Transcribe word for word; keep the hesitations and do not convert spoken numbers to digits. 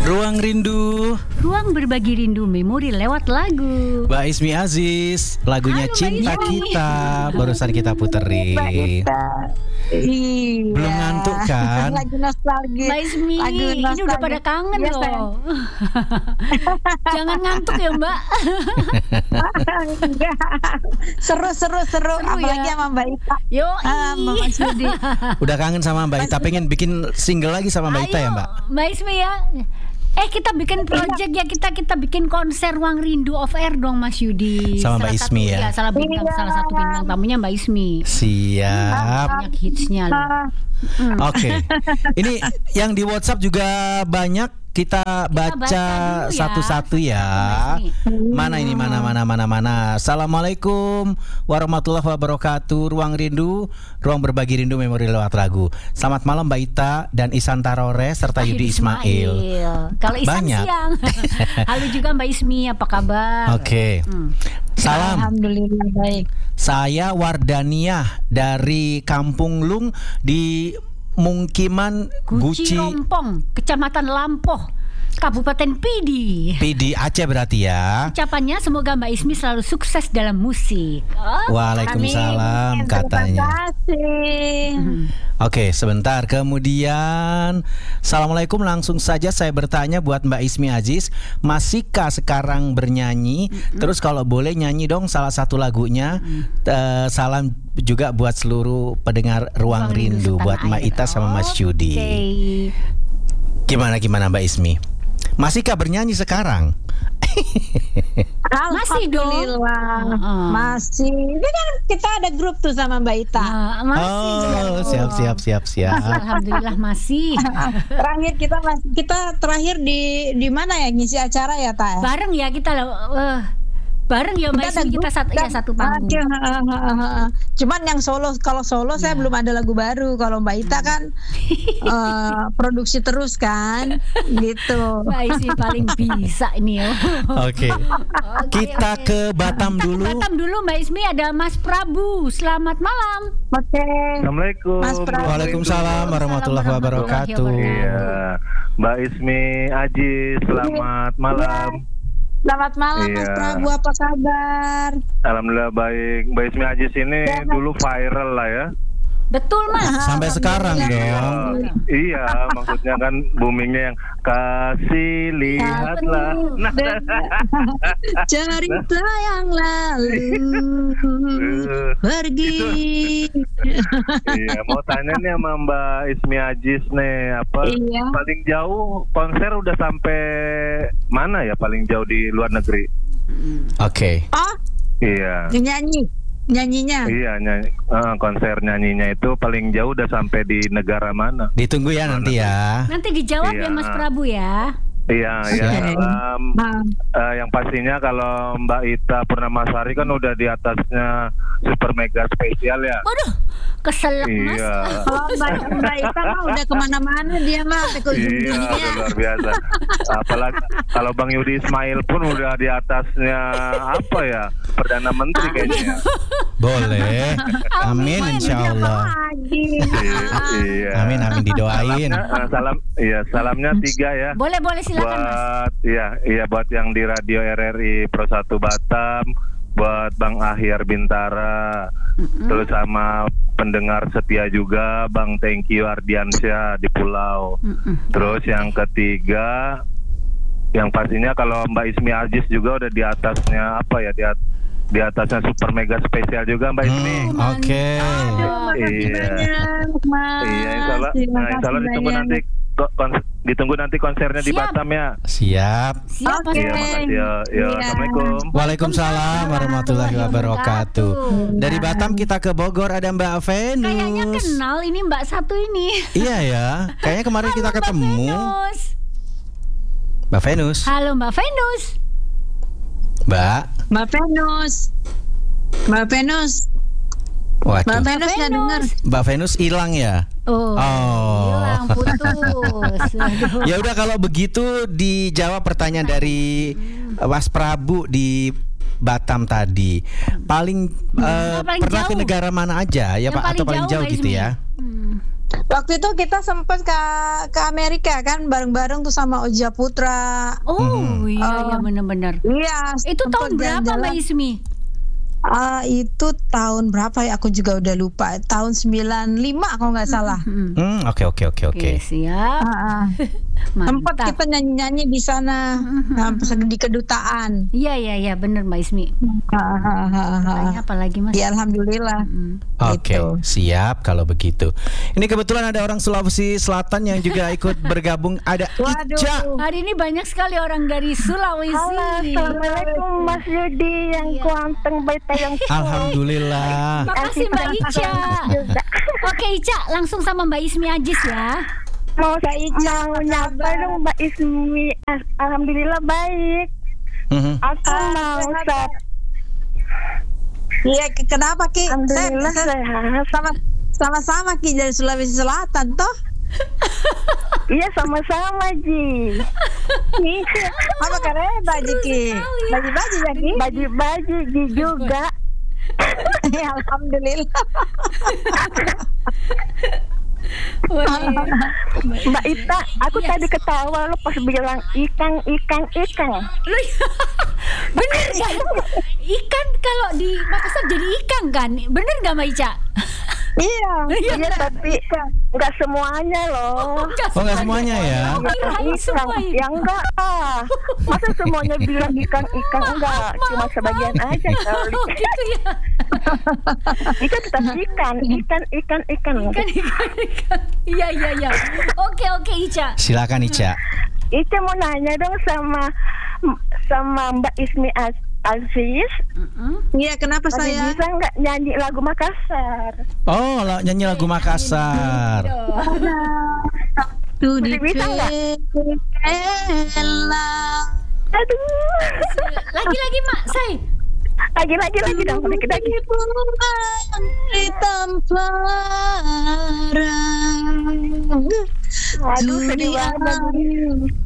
Ruang Rindu, ruang berbagi rindu memori lewat lagu. Mbak Ismi Aziz, lagunya Halo, Cinta Mbak Ismi. Kita barusan kita puterin. Iya. Belum ngantuk kan? Lagi nostalgia. Mbak Ismi, Lagu ini udah nostalgia. pada kangen Iya, loh. Jangan ngantuk ya Mbak. Enggak. Seru seru seru. Seru Apalagi ya. sama Mbak Ita. Yo, Ah, Mbak Mas Yudi. Udah kangen sama Mbak Ita, pengen bikin single lagi sama Mbak Ita ya Mbak? Mbak Ismi ya. Eh kita bikin project ya, kita kita bikin konser Ruang Rindu off air dong Mas Yudi. Sama Mbak Salah Ismi satu, ya? Salah bintang, Iya. salah satu bintang tamunya Mbak Ismi. Siap. Banyak hitsnya loh. Ah, Hmm. Oke. Ini yang di WhatsApp juga banyak. Kita baca, baca dulu ya. satu-satu ya. Mbak Ismi. Mana ini mana mana mana mana. Assalamualaikum warahmatullahi wabarakatuh. Ruang Rindu, ruang berbagi rindu memori lewat lagu. Selamat malam Mbak Ita dan Isan Tarore serta Yudi Ismail. Kalau Isan Banyak. siang. Halo juga Mbak Ismi, apa kabar? Oke. Hmm. Salam. Alhamdulillah baik. Saya Wardaniah dari Kampung Lung di Mungkiman Guci Guci Rompong, Kecamatan Lampoh, Kabupaten Pidi. Pidi Aceh berarti ya. Ucapannya semoga Mbak Ismi selalu sukses dalam musik. Oh. Waalaikumsalam Amin. katanya. Terima kasih. Hmm. Oke, sebentar. Kemudian, Assalamualaikum, langsung saja saya bertanya buat Mbak Ismi Aziz, masihkah sekarang bernyanyi? Mm-mm. Terus kalau boleh nyanyi dong salah satu lagunya. Eh, salam juga buat seluruh pendengar Ruang Ruang Rindu Rindu, buat setanah Mbak air. Ita sama Mas Yudi. Oke. Gimana gimana Mbak Ismi? Masihkah bernyanyi sekarang? Masih dong. Alhamdulillah. Uh-uh. Masih. Ini kan kita ada grup tuh sama Mbak Ita. Nah, masih. Oh, siap siap siap siap. Alhamdulillah masih. Terakhir kita mas, kita terakhir di di mana ya ngisi acara ya Ta? Bareng ya kita loh. eh, bareng ya Mbak Kita ada Ismi, kita grup, satu kita- ya satu panggung. Oke, ha, ha, ha, ha. Cuman yang solo, kalau solo saya Ya. belum ada lagu baru. Kalau Mbak Ita kan eh, produksi terus kan, gitu. Mbak Ismi paling bisa ini ya. Oke. Oke, Kita oke. ke Batam Kita ke dulu. Batam dulu Mbak Ismi, ada Mas Prabu. Selamat malam. Oke. Assalamualaikum. Mas Prabu. Waalaikumsalam warahmatullahi wabarakatuh. Iya, Mbak Ismi Aji, selamat malam. Selamat malam Mas Iya. Prabu, apa kabar? Alhamdulillah baik. Mbak Ismi Aji ini Iya. dulu viral lah ya. Betul Mas. Sampai sekarang dong. Iya, maksudnya kan boomingnya yang kasih lihatlah. Nah, Cerita yang lalu eh, pergi. iya, mau tanya nih sama Mbak Ismi Ajis nih, apa Iya. paling jauh konser udah sampai mana ya paling jauh di luar negeri? Oke. Oh, Iya. nyanyi, nyanyinya. Iya, nyanyi, eh, konser nyanyinya itu paling jauh udah sampai di negara mana? Ditunggu ya nanti ya. Nanti dijawab ya Iya. Mas Prabu ya. Iya, iya. Siap. Em, Ah, eh, yang pastinya kalau Mbak Ita Purnamasari kan udah di atasnya super mega spesial ya. Waduh, keselak Mas. Iya. Kalau Mbak, Mbak Ita mah udah kemana-mana dia mah sampai ke ujung Iya, dunia. udah luar biasa. Apalagi kalau Bang Yudi Ismail pun udah di atasnya apa ya? Perdana Menteri kayaknya. Boleh. Amin insya Allah. Lagi. Iya. Amin amin didoain. Salamnya, eh, salam, iya salamnya tiga ya. Boleh boleh silakan Mas. Buat iya iya buat yang di radio R R I Pro satu Batam, buat Bang Ahyar Bintara, terus sama pendengar setia juga Bang Thank You Ardiansyah di Pulau. Mm-mm. Terus yang ketiga, yang pastinya kalau Mbak Ismi Aziz juga udah di atasnya apa ya di, at- di atasnya super mega spesial juga Mbak Ismi. Hmm, Oke. Aduh, makasih Iya. banyak, Mas. Iya, insya Allah, Terima nah, insya Allah kasih ditunggu banyak. nanti ko- kons- ditunggu nanti konsernya di Siap. Batam ya. Siap. Siap Mas. Oke. Iya, makasih ya. Ya, Iya. Assalamualaikum. Waalaikumsalam warahmatullahi wabarakatuh. Dari Batam kita ke Bogor, ada Mbak Kayaknya Venus. kenal ini Mbak satu ini. Iya ya. Kayaknya kemarin kita Halo, Mbak ketemu. Venus. Mbak Venus. Halo Mbak Venus. Mbak. Mbak Venus. Mbak Venus. Mbak Waduh. Venus nggak dengar. Mbak Venus hilang ya. Oh, Oh. hilang putus. Aduh. Ya udah kalau begitu dijawab pertanyaan dari Mas Prabu di Batam tadi. Paling eh, paling pernah ke jauh. negara mana aja ya Yang Pak atau paling jauh Mbak gitu Ismi. ya? Hmm. Waktu itu kita sempat ke ke Amerika kan bareng-bareng tuh sama Oja Putra. Oh Mhm. iya iya Oh. benar-benar. Iya. Itu sempet tahun berapa jalan-jalan. Mbak Ismi? Ah, itu tahun berapa ya? Aku juga udah lupa. Tahun sembilan lima kalau nggak salah. Hmm. Hmm, oke oke oke oke. Oke siap. Ah, ah. Sempat Mantap. kita nyanyi-nyanyi di sana nah, di kedutaan. Iya iya iya benar Mbak Ismi. Ah, ah, ah, ah. Tanya apa lagi Mas? Ya alhamdulillah. Mm. Oke, Gitu. siap kalau begitu. Ini kebetulan ada orang Sulawesi Selatan yang juga ikut bergabung. Ada Waduh. Ica. Hari ini banyak sekali orang dari Sulawesi. Halo, Assalamualaikum Mas Yudi yang Iya. kuanteng baita yang Alhamdulillah. Makasih Mbak Ica. juga. Oke Ica, langsung sama Mbak Ismi Ajis ya. Mau Ica, mau apa nyapa kabar? dong Mbak Ismi. Al- Alhamdulillah baik. Mhm. Aku Ah, mau sehat, sap. Iya, ke- kenapa Ki? Alhamdulillah Saya- saya- sehat. sama sama-sama Ki dari Sulawesi Selatan toh. Iya sama-sama Ji. Apa keren baju Ki? Baju-baju ya Ki? Baju-baju Ji juga. Ya, alhamdulillah. Wih. Mbak Ita, aku Yes. tadi ketawa lo pas bilang ikan ikan ikan. Lu bener nggak? Ikan kalau di Makassar jadi ikan kan? Bener nggak Mbak Ica? Iya. Iya tapi nggak semuanya loh. Oh, nggak semuanya ya? Kirain semua ya. Ya enggak ah. Masa semuanya bilang ikan-ikan enggak, cuma sebagian aja kali. Oh gitu ya. Ikan tetap ikan, ikan, ikan, ikan. Ikan ikan ikan. Iya iya iya. Oke oke Ica. Silakan Ica. Ica mau nanya dong sama sama Mbak Ismi Az- Aziz, Mm-mm. Iya, kenapa masih saya? bisa nggak nyanyi lagu Makassar? Oh, la- nyanyi lagu Makassar. Tuh Masih bisa nggak? Aduh, Lagi lagi Mak, say. lagi lagi lagi dong, lagi lagi. Di tempat Aduh, sedih banget.